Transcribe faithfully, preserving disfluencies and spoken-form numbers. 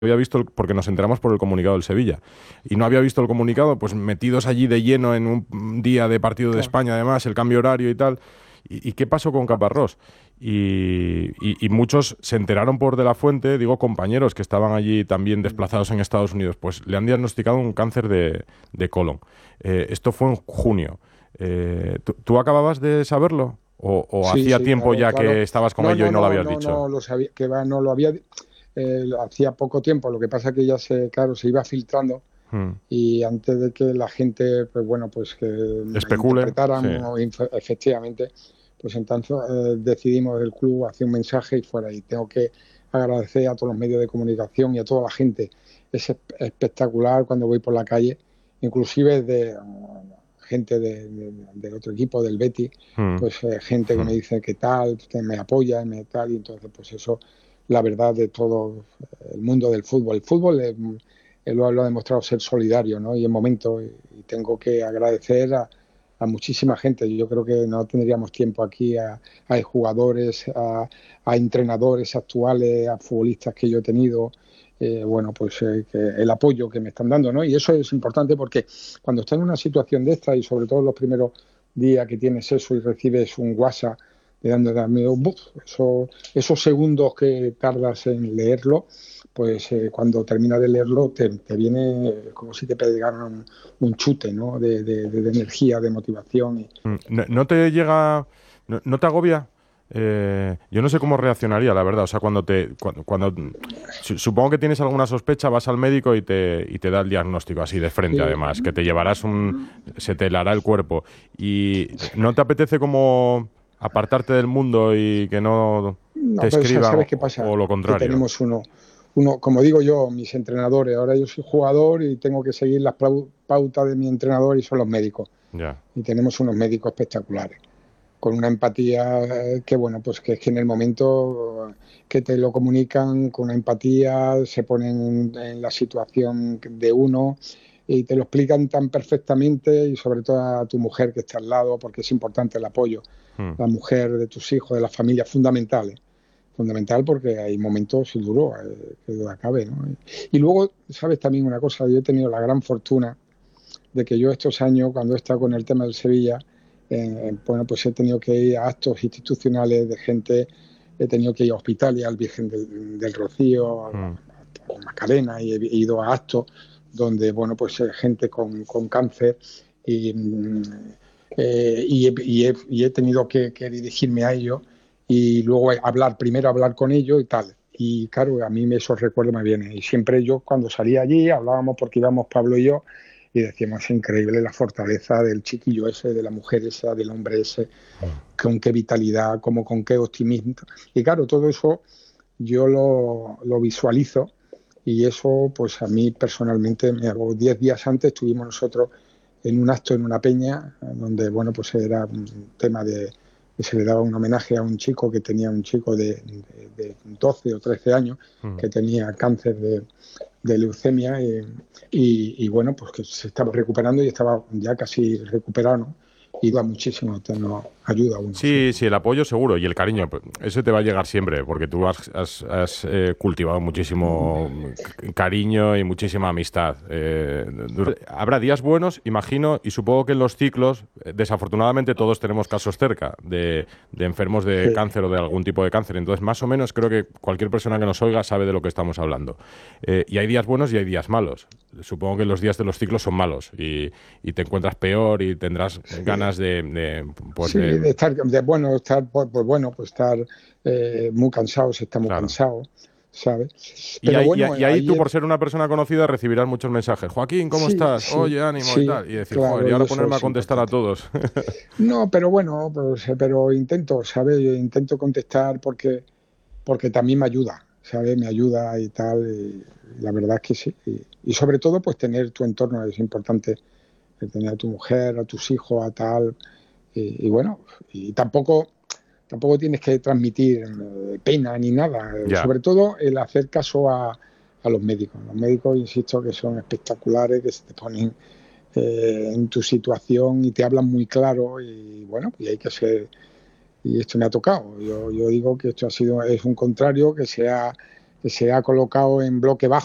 había visto, el, porque nos enteramos por el comunicado del Sevilla, y no había visto el comunicado, pues metidos allí de lleno en un día de partido de Claro. España, además, el cambio horario y tal. ¿Y, y qué pasó con Caparrós? Y, y, y muchos se enteraron por De la Fuente, digo compañeros que estaban allí también desplazados en Estados Unidos, pues le han diagnosticado un cáncer de, de colon. Eh, esto fue en junio. Eh, ¿tú, ¿Tú acababas de saberlo? ¿O, o Sí, hacía sí, tiempo claro, ya claro. que estabas con No, ello y no, no lo no, habías no, dicho? no lo sabía, que va, no lo había, eh, hacía poco tiempo. Lo que pasa es que ya se, claro, se iba filtrando Hmm. y antes de que la gente, pues bueno, pues que Especule, sí. interpretaran o inf- efectivamente, pues entonces eh, decidimos el club hacer un mensaje y fuera. Y tengo que agradecer a todos los medios de comunicación y a toda la gente. Es espe- espectacular cuando voy por la calle, inclusive de uh, gente de, de- del otro equipo, del Betis, Hmm. pues eh, gente que Hmm. me dice que tal, que me apoya, me tal, y entonces pues eso, la verdad de todo el mundo del fútbol. El fútbol es, eh, lo, lo ha demostrado ser solidario, ¿no? Y en momentos, y, y tengo que agradecer a, a muchísima gente. Yo creo que no tendríamos tiempo aquí a, a jugadores, a, a entrenadores actuales, a futbolistas que yo he tenido. Eh, bueno, pues eh, que el apoyo que me están dando, ¿no? Y eso es importante porque cuando estás en una situación de esta y sobre todo los primeros días que tienes eso y recibes un WhatsApp de dando miedo, eso, esos segundos que tardas en leerlo, pues eh, cuando terminas de leerlo te, te viene como si te pegaran un, un chute, ¿no? de, de, de, energía, de motivación. Y... Hmm. ¿No, no te llega, no, no te agobia? Eh, yo no sé cómo reaccionaría, la verdad. O sea, cuando te, cuando, cuando su- supongo que tienes alguna sospecha, vas al médico y te, y te da el diagnóstico así de frente, Sí. además, que te llevarás un, se te helará el cuerpo. Y ¿no te apetece como apartarte del mundo y que no te No, pero escriban ¿sabes o, qué pasa? o lo Que contrario? tenemos uno, uno, como digo yo, mis entrenadores. Ahora yo soy jugador y tengo que seguir las pautas de mi entrenador y son los médicos. Ya. Y tenemos unos médicos espectaculares, con una empatía que, bueno, pues que es que en el momento que te lo comunican, con una empatía, se ponen en la situación de uno y te lo explican tan perfectamente y sobre todo a tu mujer que está al lado, porque es importante el apoyo. Hmm. La mujer de tus hijos, de la familia, fundamental. Fundamental porque hay momentos duros, eh, que duda cabe, ¿no? Y luego, sabes también una cosa, yo he tenido la gran fortuna de que yo estos años, cuando he estado con el tema del Sevilla, eh, bueno, pues he tenido que ir a actos institucionales de gente, he tenido que ir a hospitales, al Virgen del, del Rocío, a, Hmm. a Macarena, y he ido a actos donde, bueno, pues eh, gente con, con cáncer y, eh, y, he, y, he, y, he, tenido que, que dirigirme a ellos y luego hablar, primero hablar con ellos y tal. Y claro, a mí esos recuerdos me vienen. Y siempre yo cuando salía allí hablábamos porque íbamos Pablo y yo y decíamos, es increíble la fortaleza del chiquillo ese, de la mujer esa, del hombre ese, con qué vitalidad, como con qué optimismo. Y claro, todo eso yo lo, lo visualizo y eso pues a mí personalmente me hago. Diez días antes estuvimos nosotros en un acto en una peña donde, bueno, pues era un tema de que se le daba un homenaje a un chico que tenía un chico de, de, de doce o trece años Hmm. que tenía cáncer de, de leucemia y, y, y, bueno, pues que se estaba recuperando y estaba ya casi recuperado, ¿no? Y da muchísimo, te no, ayuda a uno, sí. Sí, sí, el apoyo seguro y el cariño, pues, eso te va a llegar siempre, porque tú has, has- has, eh, cultivado muchísimo c- cariño y muchísima amistad. Eh, dur- habrá días buenos, imagino, y supongo que en los ciclos, eh, desafortunadamente todos tenemos casos cerca de, de enfermos de Sí. cáncer o de algún tipo de cáncer, entonces más o menos creo que cualquier persona que nos oiga sabe de lo que estamos hablando. Eh, y hay días buenos y hay días malos. Supongo que los días de los ciclos son malos y, y te encuentras peor y tendrás Sí. ganas de, de, pues Sí, de de estar, de bueno, estar, pues, pues bueno, pues estar eh, muy cansado, se está muy Claro. cansado, ¿sabes? Y Pero ahí, y, bueno, ahí- y ahí tú, ayer por ser una persona conocida, recibirás muchos mensajes. Joaquín, ¿cómo sí, estás? sí, Oye, ánimo y sí, tal. Y decir, joder, y claro, y ahora eso ponerme a es contestar a importante. todos. No, pero bueno, pues, eh, pero intento, ¿sabes? Yo intento contestar porque, porque también me ayuda, ¿sabes? Me ayuda y tal, y la verdad es que sí. Y, y sobre todo, pues tener tu entorno es importante, el tener a tu mujer, a tus hijos, a tal, y, y bueno, y tampoco tampoco tienes que transmitir eh, pena ni nada, eh, Ya. sobre todo el hacer caso a, a los médicos. Los médicos, insisto, que son espectaculares, que se te ponen eh, en tu situación y te hablan muy claro y bueno, y hay que ser, y esto me ha tocado. Yo, yo digo que esto ha sido, es un contrario que se ha, que se ha colocado en bloque bajo